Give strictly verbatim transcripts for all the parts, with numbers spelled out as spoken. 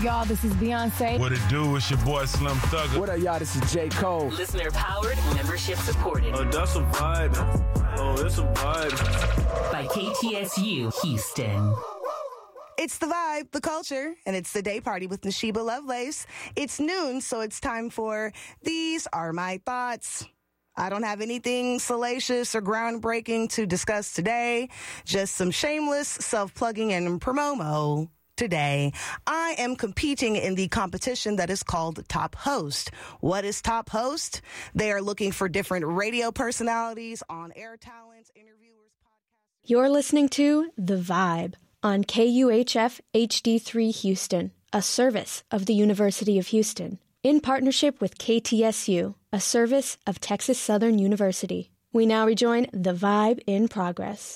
Y'all, this is Beyonce. What it do? It's your boy Slim Thugger. What up, y'all? This is J. Cole. Listener powered, membership supported. Oh, that's a vibe. Oh, it's a vibe. By K T S U Houston. It's the vibe, the culture, and it's the day party with Nashiba Lovelace. It's noon, so it's time for These Are My Thoughts. I don't have anything salacious or groundbreaking to discuss today, just some shameless self-plugging and promo today. I am competing in the competition that is called Top Host. What is Top Host? They are looking for different radio personalities, on-air talents, interviewers, podcasters. You're listening to The Vibe on K U H F H D three Houston, a service of the University of Houston, in partnership with K T S U, a service of Texas Southern University. We now rejoin The Vibe in progress.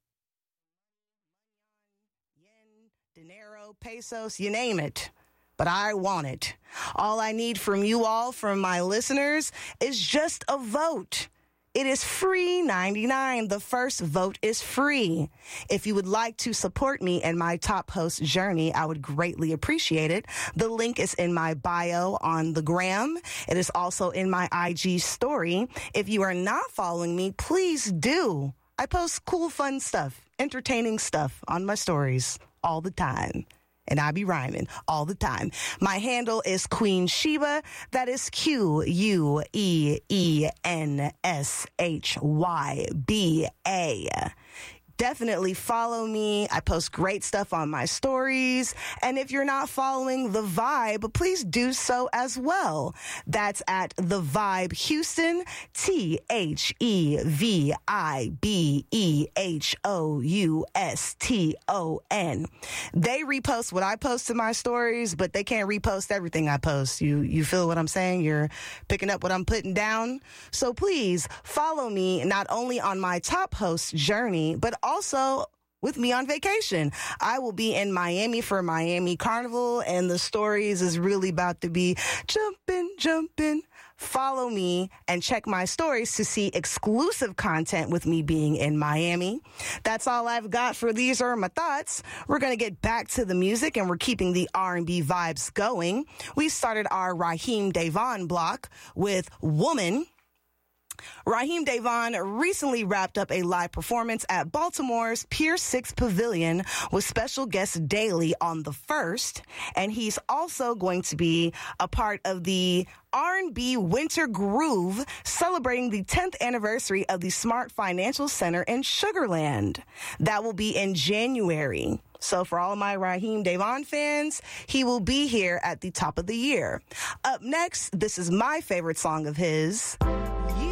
Pesos, you name it, but I want it. All I need from you all, from my listeners, is just a vote. It is free ninety-nine. The first vote is free. If you would like to support me in my Top Host journey, I would greatly appreciate it. The link is in my bio on the gram. It is also in my I G story. If you are not following me, please do. I post cool, fun stuff, entertaining stuff on my stories all the time. And I be rhyming all the time. My handle is Queen Sheba. That is Q U E E N S H Y B A. Definitely follow me. I post great stuff on my stories. And if you're not following The Vibe, please do so as well. That's at The Vibe Houston, T H E V I B E H O U S T O N. They repost what I post in my stories, but they can't repost everything I post. You, you feel what I'm saying? You're picking up what I'm putting down? So please follow me not only on my Top Host journey, but also Also, with me on vacation. I will be in Miami for Miami Carnival, and the stories is really about to be jumping, jumping. Follow me and check my stories to see exclusive content with me being in Miami. That's all I've got for These Are My Thoughts. We're going to get back to the music, and we're keeping the R and B vibes going. We started our Raheem DeVaughn block with Woman. Raheem DeVaughn recently wrapped up a live performance at Baltimore's Pier six Pavilion with special guest Daily on the first, and he's also going to be a part of the R and B Winter Groove, celebrating the tenth anniversary of the Smart Financial Center in Sugar Land. That will be in January. So for all of my Raheem DeVaughn fans, he will be here at the top of the year. Up next, this is my favorite song of his.